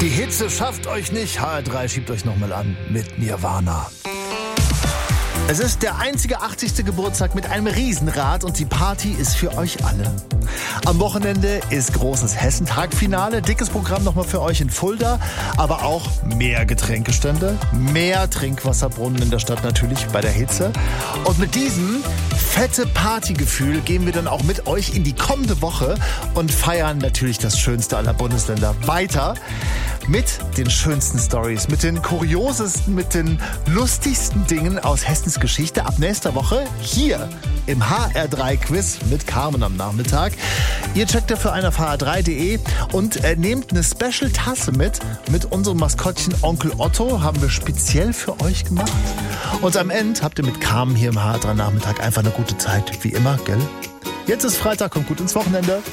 Die Hitze schafft euch nicht. HR3 schiebt euch nochmal an mit Nirvana. Es ist der einzige 80. Geburtstag mit einem Riesenrad und die Party ist für euch alle. Am Wochenende ist großes Hessentag-Finale, dickes Programm nochmal für euch in Fulda, aber auch mehr Getränkestände, mehr Trinkwasserbrunnen in der Stadt natürlich bei der Hitze. Und mit diesem fette Partygefühl gehen wir dann auch mit euch in die kommende Woche und feiern natürlich das schönste aller Bundesländer weiter mit den schönsten Stories, mit den kuriosesten, mit den lustigsten Dingen aus Hessens Geschichte ab nächster Woche hier im HR3-Quiz mit Carmen am Nachmittag. Ihr checkt dafür ein auf hr3.de und nehmt eine Special-Tasse mit unserem Maskottchen Onkel Otto, haben wir speziell für euch gemacht. Und am Ende habt ihr mit Carmen hier im HR3-Nachmittag einfach eine gute Zeit, wie immer, gell? Jetzt ist Freitag, kommt gut ins Wochenende.